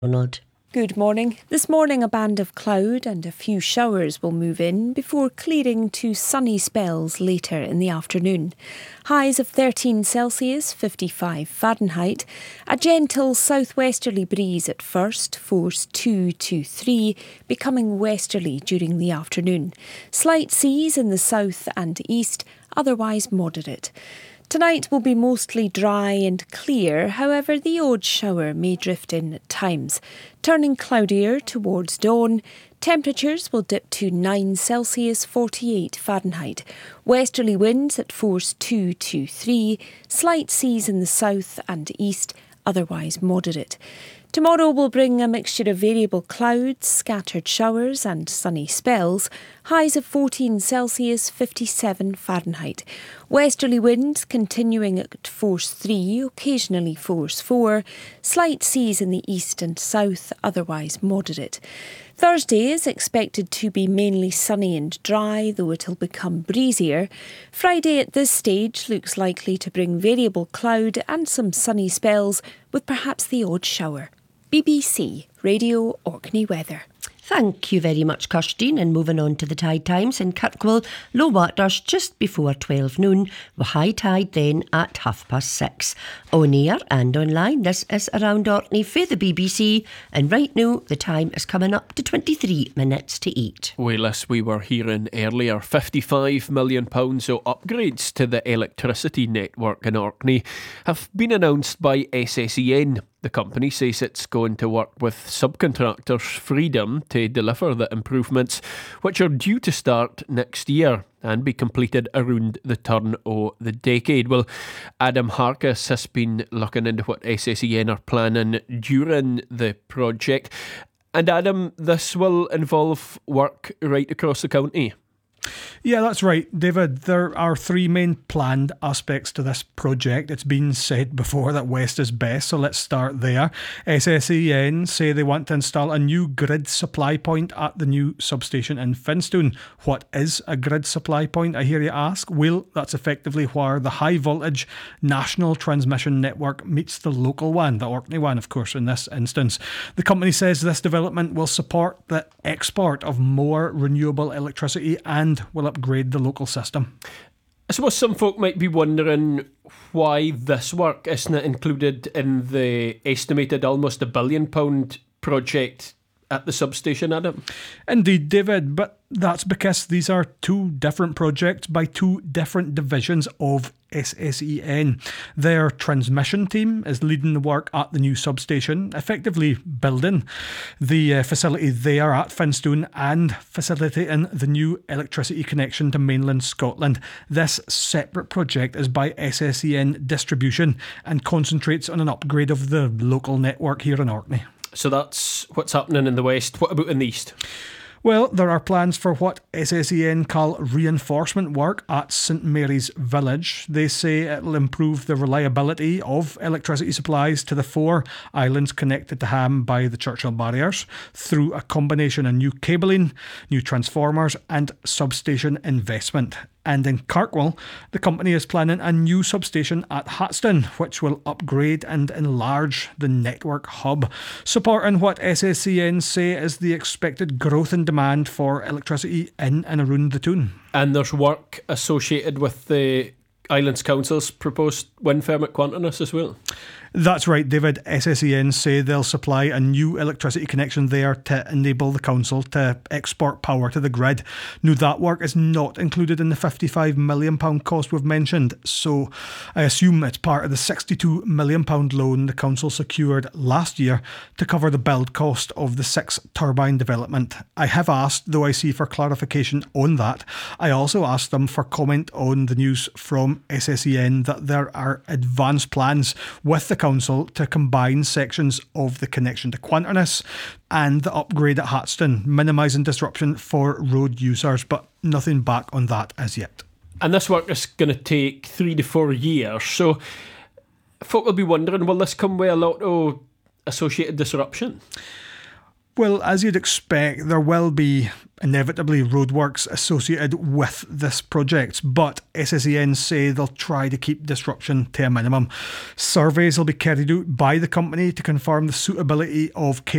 Ronald. Good morning. This morning a band of cloud and a few showers will move in before clearing to sunny spells later in the afternoon. Highs of 13 Celsius, 55 Fahrenheit. A gentle southwesterly breeze at first, force 2 to 3, becoming westerly during the afternoon. Slight seas in the south and east, otherwise moderate. Tonight will be mostly dry and clear, however the odd shower may drift in at times. Turning cloudier towards dawn, temperatures will dip to 9 Celsius, 48 Fahrenheit. Westerly winds at force 2 to 3, slight seas in the south and east, otherwise moderate. Tomorrow will bring a mixture of variable clouds, scattered showers and sunny spells, highs of 14 Celsius, 57 Fahrenheit. Westerly winds continuing at force 3, occasionally force 4, slight seas in the east and south, otherwise moderate. Thursday is expected to be mainly sunny and dry, though it'll become breezier. Friday at this stage looks likely to bring variable cloud and some sunny spells, with perhaps the odd shower. BBC Radio Orkney weather. Thank you very much, Kirstine. And moving on to the tide times in Kirkwall, low waters just before 12 noon, with high tide then at 6:30. On air and online, this is Around Orkney for the BBC, and right now the time is coming up to 23 minutes to 8. Well, as we were hearing earlier, £55 million of upgrades to the electricity network in Orkney have been announced by SSEN. The company says it's going to work with subcontractors Freedom to deliver the improvements, which are due to start next year and be completed around the turn of the decade. Well, Adam Harkis has been looking into what SSEN are planning during the project. And Adam, this will involve work right across the county. Yeah, that's right, David. There are three main planned aspects to this project. It's been said before that west is best, so let's start there. SSEN say they want to install a new grid supply point at the new substation in Finstone. What is a grid supply point, I hear you ask? Well, that's effectively where the high voltage national transmission network meets the local one, the Orkney one, of course, in this instance. The company says this development will support the export of more renewable electricity and will upgrade the local system. I suppose some folk might be wondering why this work isn't included in the estimated almost £1 billion project at the substation, Adam. Indeed, David, but that's because these are two different projects by two different divisions of SSEN. Their transmission team is leading the work at the new substation, effectively building the facility there at Finstone and facilitating the new electricity connection to mainland Scotland. This separate project is by SSEN Distribution and concentrates on an upgrade of the local network here in Orkney. So that's what's happening in the west. What about in the east? Well, there are plans for what SSEN call reinforcement work at St Mary's Village. They say it'll improve the reliability of electricity supplies to the 4 islands connected to Ham by the Churchill barriers through a combination of new cabling, new transformers and substation investment. And in Kirkwall, the company is planning a new substation at Hatston, which will upgrade and enlarge the network hub, supporting what SSEN say is the expected growth in demand for electricity in and around the Toon. And there's work associated with the Islands Council's proposed wind farm at Quantinus as well. That's right, David. SSEN say they'll supply a new electricity connection there to enable the council to export power to the grid. Now, that work is not included in the £55 million cost we've mentioned, so I assume it's part of the £62 million loan the council secured last year to cover the build cost of the 6 turbine development. I have asked, though I see for clarification on that. I also asked them for comment on the news from SSEN that there are advanced plans with the council to combine sections of the connection to Quantinus and the upgrade at Hatston, minimising disruption for road users, but nothing back on that as yet. And this work is going to take 3 to 4 years, so folk will be wondering, will this come with a lot of associated disruption? Well, as you'd expect, there will be inevitably roadworks associated with this project, but SSEN say they'll try to keep disruption to a minimum. Surveys will be carried out by the company to confirm the suitability of